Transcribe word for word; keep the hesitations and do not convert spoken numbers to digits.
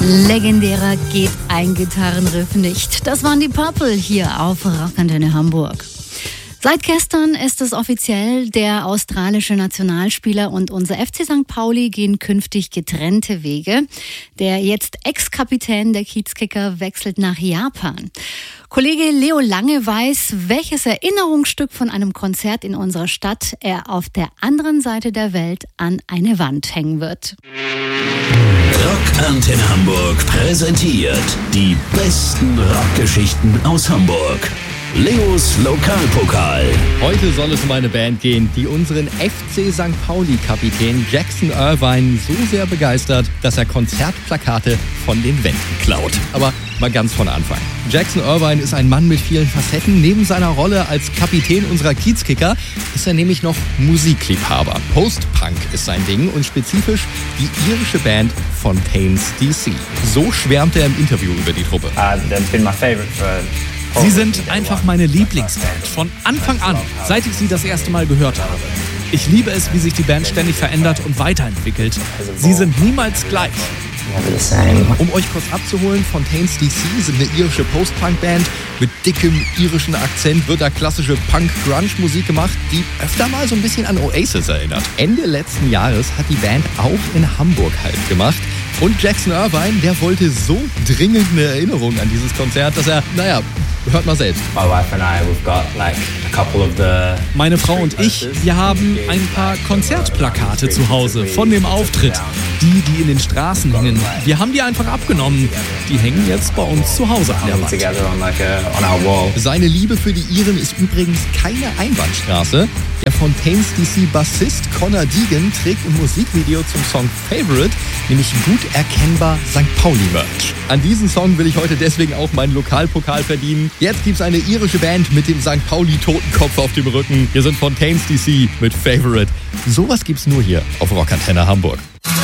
Legendärer geht ein Gitarrenriff nicht. Das waren die Purple hier auf Rockantenne Hamburg. Seit gestern ist es offiziell, der australische Nationalspieler und unser F C Sankt Pauli gehen künftig getrennte Wege. Der jetzt Ex-Kapitän der Kiezkicker wechselt nach Japan. Kollege Leo Lange weiß, welches Erinnerungsstück von einem Konzert in unserer Stadt er auf der anderen Seite der Welt an eine Wand hängen wird. Rockantenne Hamburg präsentiert die besten Rockgeschichten aus Hamburg. Leos Lokalpokal. Heute soll es um eine Band gehen, die unseren F C Sankt Pauli-Kapitän Jackson Irvine so sehr begeistert, dass er Konzertplakate von den Wänden klaut. Aber mal ganz von Anfang. Jackson Irvine ist ein Mann mit vielen Facetten. Neben seiner Rolle als Kapitän unserer Kiezkicker ist er nämlich noch Musikliebhaber. Post-Punk ist sein Ding und spezifisch die irische Band Fontaines D C. So schwärmt er im Interview über die Truppe. Uh, that's been my favorite for Sie sind einfach meine Lieblingsband. Von Anfang an, seit ich sie das erste Mal gehört habe. Ich liebe es, wie sich die Band ständig verändert und weiterentwickelt. Sie sind niemals gleich. Um euch kurz abzuholen, Fontaines D C sind eine irische Post-Punk-Band. Mit dickem irischen Akzent wird da klassische Punk-Grunge-Musik gemacht, die öfter mal so ein bisschen an Oasis erinnert. Ende letzten Jahres hat die Band auch in Hamburg Halt gemacht. Und Jackson Irvine, der wollte so dringend eine Erinnerung an dieses Konzert, dass er, naja, hört mal selbst. Meine Frau und ich, wir haben ein paar Konzertplakate zu Hause von dem Auftritt. Die, die in den Straßen hingen. Wir haben die einfach abgenommen. Die hängen jetzt bei uns zu Hause an der Wand. Seine Liebe für die Iren ist übrigens keine Einbahnstraße. Der Fontaines D C-Bassist Connor Deegan trägt im Musikvideo zum Song Favorite nämlich gut erkennbar Sankt Pauli-Merch. An diesen Song will ich heute deswegen auch meinen Lokalpokal verdienen. Jetzt gibt's eine irische Band mit dem Sankt Pauli-Totenkopf auf dem Rücken. Hier sind Fontaines D C mit Favorite. Sowas gibt's nur hier auf Rockantenne Hamburg.